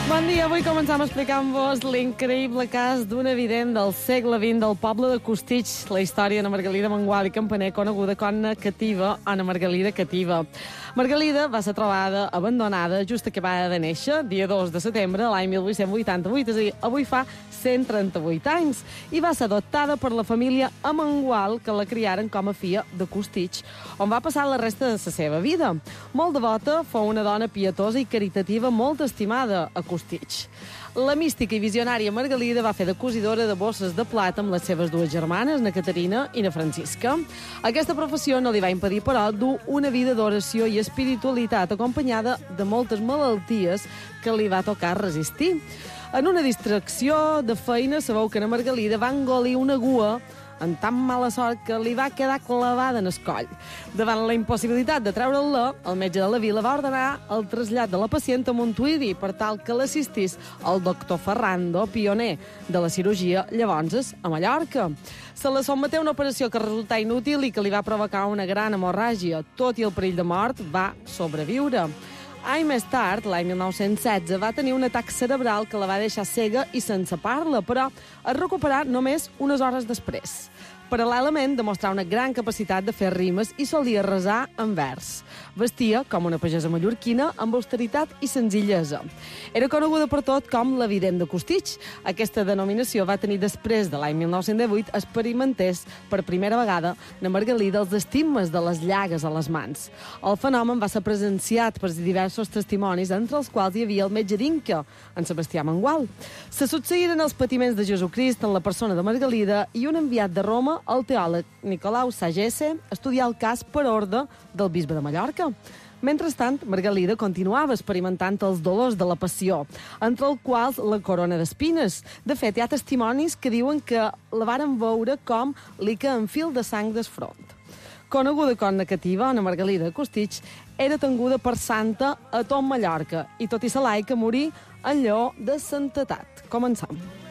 Bon dia, avui començam explicant-vos l'increïble cas d'una vident del segle XX del poble de Costitx, la història d'Anna Margalida Mengual i Campaner, coneguda com Anna Cativa, Anna Margalida Cativa. Margalida va ser trobada abandonada just acabada de néixer, dia 2 de setembre, l'any 1888, és a dir, avui fa 138 anys, i va ser adoptada per la família Amengual, que la criaren com a filla de Costitx, on va passar la resta de la seva vida. Molt devota, fou una dona pietosa i caritativa molt estimada a Costitx. La mística i visionària Margalida va fer de cosidora de bosses de plata amb les seves dues germanes, na Caterina i na Francisca. Aquesta professió no li va impedir, però, dur una vida d'oració i espiritualitat acompanyada de moltes malalties que li va tocar resistir. En una distracció de feina, sabeu que na Margalida va engolir una gua amb tan mala sort que li va quedar clavada en el coll. Davant la impossibilitat de treure-la, el metge de la vila va ordenar el trasllat de la pacient a Montuïri per tal que l'assistís el doctor Ferrando, pioner de la cirurgia, llavors a Mallorca. Se la sotmeté a una operació que resultà inútil i que li va provocar una gran hemorràgia. Tot i el perill de mort, va sobreviure. Any més tard, l'any 1916, va tenir un atac cerebral que la va deixar cega i sense parla, però es recuperà només unes hores després. Paral·lelament, demostrà una gran capacitat de fer rimes i solia resar en vers. Vestia com una pagesa mallorquina amb austeritat i senzillesa. Era coneguda per tot com la vident de Costitx. Aquesta denominació va tenir després de l'any 1918 experimentés per primera vegada na Margalida els estigmes de les llagues a les mans. El fenomen va ser presenciat per diversos testimonis, entre els quals hi havia el metge d'Inca, en Sebastià Mengual. Se succeïren els patiments de Jesucrist en la persona de Margalida i un enviat de Roma, el teòleg Nicolau Sagesse, estudià el cas per ordre del bisbe de Mallorca. Mentrestant, Margalida continuava experimentant els dolors de la passió, entre els quals la corona d'espines. De fet, hi ha testimonis que diuen que la varen veure com li que en fil de sang del front. Coneguda com Anna Cativa, Anna Margalida de Costitx, era tenguda per santa a tot Mallorca i tot i ser laica morí en lleó de santetat. Començam.